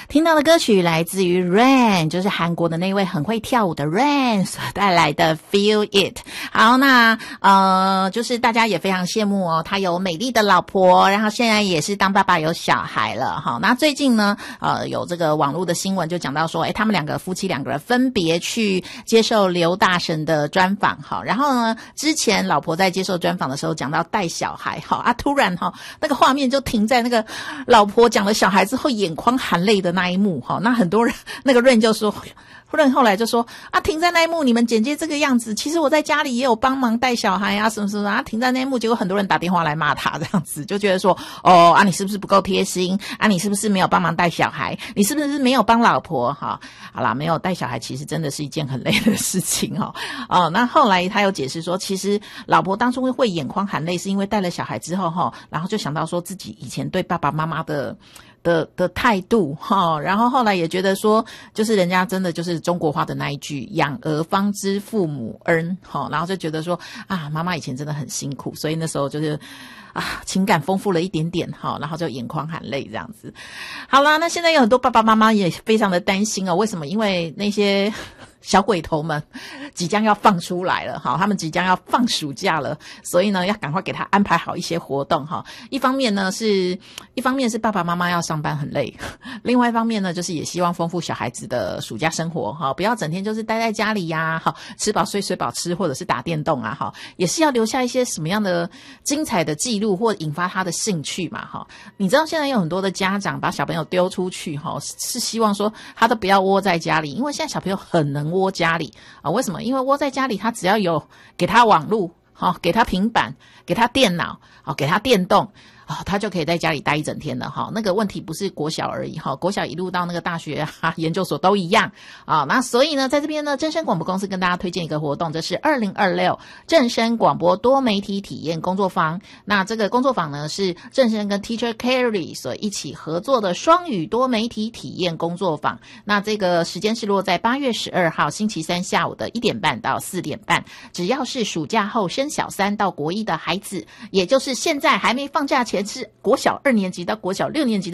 听到的歌曲来自于 Rain， 就是韩国的那位很会跳舞的 Rain 所带来的 Feel It。 好，那就是大家也非常羡慕哦，他有美丽的老婆，然后现在也是当爸爸有小孩了。好，那最近呢有这个网络的新闻就讲到说，他们夫妻两个人分别去接受刘大神的专访。好，然后呢之前老婆在接受专访的时候讲到带小孩，好啊，突然那个画面就停在那个老婆讲了小孩之后眼眶含泪的那一幕。好，那很多人那个 Rain 就说，Rain 后来就说啊，停在那一幕你们剪接这个样子，其实我在家里也有帮忙带小孩啊什么什么啊，停在那一幕，结果很多人打电话来骂他，这样子就觉得说你是不是不够贴心啊，你是不是没有帮忙带小孩，你是不是没有帮老婆。好啦，没有带小孩其实真的是一件很累的事情那后来他有解释说，其实老婆当初会眼眶含泪是因为带了小孩之后然后就想到说自己以前对爸爸妈妈的态度然后后来也觉得说，就是人家真的就是中国话的那一句养儿方知父母恩然后就觉得说妈妈以前真的很辛苦，所以那时候就是情感丰富了一点点然后就眼眶含泪这样子。好啦，那现在有很多爸爸妈妈也非常的担心为什么？因为那些小鬼头们即将要放出来了他们即将要放暑假了，所以呢要赶快给他安排好一些活动一方面是爸爸妈妈要上班很累，另外一方面呢就是也希望丰富小孩子的暑假生活不要整天就是待在家里呀吃饱睡，睡饱吃，或者是打电动也是要留下一些什么样的精彩的记录或引发他的兴趣嘛你知道现在有很多的家长把小朋友丢出去是希望说他都不要窝在家里，因为现在小朋友很能窝家里为什么？因为窝在家里他只要有给他网路给他平板，给他电脑给他电动他就可以在家里待一整天了那个问题不是国小而已国小一路到那个大学研究所都一样那所以呢在这边呢正声广播公司跟大家推荐一个活动，这是2026正声广播多媒体体验工作坊。那这个工作坊呢是正声跟 Teacher Carry 所一起合作的双语多媒体体验工作坊。那这个时间是落在8月12号星期三下午的1点半到4点半，只要是暑假后升小3到国1的孩子，也就是现在还没放假前是国小2年级到国小6年级的